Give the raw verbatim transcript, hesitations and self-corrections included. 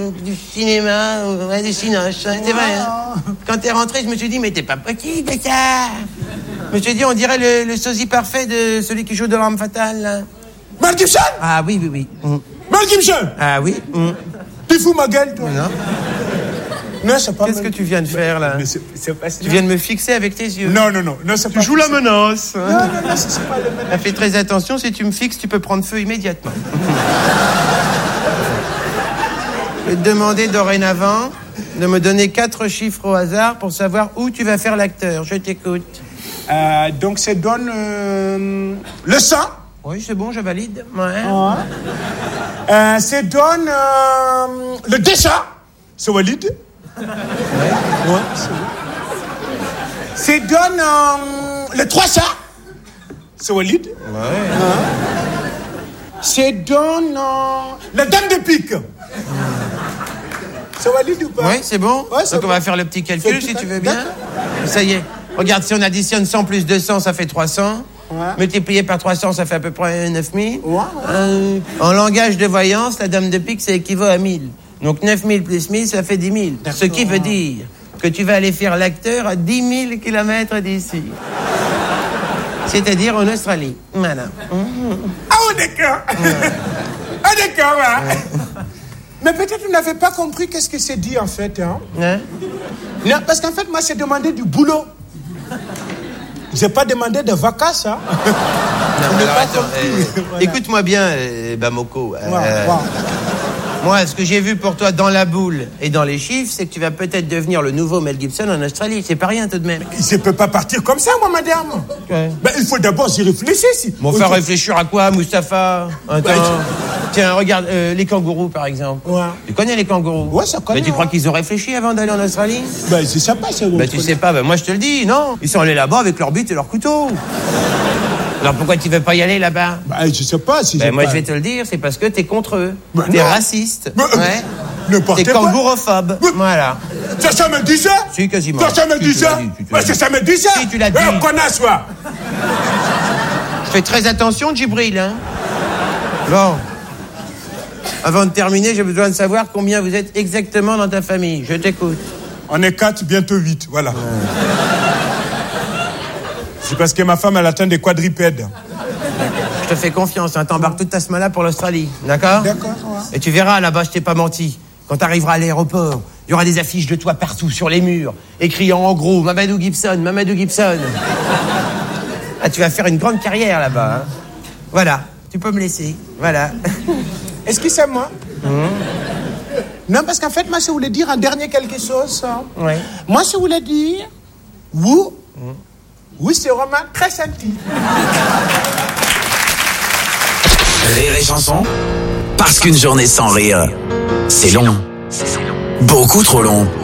euh, du cinéma, euh, ouais, du cinoche, hein, c'est vrai. Hein. Quand t'es rentré, je me suis dit, mais t'es pas petit, mais ça. Je me suis dit, on dirait le, le sosie parfait de celui qui joue de l'arme fatale, là. Mel Gibson? Ah oui, oui, oui. Mm. Mel Gibson? Ah oui. Mm. Tu fous ma gueule, toi? Non. Non, c'est pas. Qu'est-ce que tu viens de faire, là? Mais c'est, c'est pas... Tu viens de me fixer avec tes yeux. Non, non, non, non, c'est tu pas. Tu joues la menace. Non, non, non, c'est, c'est pas le menace. Fais très attention, si tu me fixes, tu peux prendre feu immédiatement. Je vais te demander dorénavant de me donner quatre chiffres au hasard pour savoir où tu vas faire l'acteur. Je t'écoute. Euh, donc, ça donne euh, le sang. Oui, c'est bon, je valide. Ouais. Ah. Euh, ça donne euh, le dessin. C'est valide. Ouais. Ouais, c'est bon. Ça donne euh, le trois cents. C'est valide. Ouais. Ah. Ça donne euh, la dame de pique. C'est valide ou pas? Oui, c'est bon. Ouais, c'est Donc bon. on va faire le petit calcul, si tu veux bien. D'accord. Ça y est. Regarde, si on additionne cent plus deux cents, ça fait trois cents. Ouais. Multiplié par trois cents, ça fait à peu près neuf mille. Ouais, ouais. Euh, en langage de voyance, la dame de pique, ça équivaut à mille. Donc neuf mille plus mille, ça fait dix mille. D'accord. Ce qui veut dire que tu vas aller faire l'acteur à dix mille kilomètres d'ici. C'est-à-dire en Australie. Voilà. Mmh. Ah, oh, d'accord. Ouais. Ah, d'accord, ouais. Mais peut-être vous n'avez pas compris qu'est-ce que c'est dit, en fait. Hein? Hein? Non, parce qu'en fait, moi, j'ai demandé du boulot. J'ai pas demandé de vacances, hein. Non, alors, pas attends, compris. euh, Voilà. écoute-moi bien, euh, Bamoko. Euh, Ouais, ouais. Moi, ce que j'ai vu pour toi dans la boule et dans les chiffres, c'est que tu vas peut-être devenir le nouveau Mel Gibson en Australie. C'est pas rien tout de même. Je peux pas partir comme ça, moi, madame. Ouais. Ben, il faut d'abord y réfléchir. Si. Bon, faire réfléchir à quoi, Mustapha? Attends. Ouais. Tiens, regarde, euh, les kangourous, par exemple. Ouais. Tu connais les kangourous? Ouais, ça connaît, Mais tu ouais. crois qu'ils ont réfléchi avant d'aller en Australie? Ben, je sais pas, c'est Ben, tu sais pas, ben, moi, je te le dis, non. Ils sont allés là-bas avec leur bite et leur couteau. Alors, pourquoi tu veux pas y aller là-bas? Ben, je sais pas si Ben, j'ai moi, pas... je vais te le dire, c'est parce que t'es contre eux. Ben, T'es non. raciste. Ben, ouais. n'importe T'es quoi. kangourophobe. Ben, Voilà. Ça, ça me dit ça? Si, quasiment. Ça, ça me Si, dit tu ça? l'as dit, tu- tu Ben, l'as ça, dit. ça me dit ça? Si, tu l'as dit. Eh, connasse, toi. Fais très attention, Djibril, hein. Bon. Avant de terminer, j'ai besoin de savoir combien vous êtes exactement dans ta famille. Je t'écoute. On est quatre, bientôt huit, voilà. Ouais. C'est parce que ma femme, elle atteint des quadrupèdes. Je te fais confiance, hein. T'embarques toute ta semaine pour l'Australie, d'accord? D'accord, ouais. Et tu verras, là-bas, je t'ai pas menti. Quand t'arriveras à l'aéroport, il y aura des affiches de toi partout sur les murs, écrits en gros, Mamadou Gibson, Mamadou Gibson. Ah, tu vas faire une grande carrière là-bas, hein. Voilà, tu peux me laisser, voilà. Excusez-moi. Mmh. Non, parce qu'en fait, moi, je voulais dire un dernier quelque chose. Hein. Ouais. Moi, je voulais dire... Oui, mmh. Oui, c'est vraiment très senti. Rire et chanson, parce qu'une journée sans rire, c'est long. Beaucoup trop long.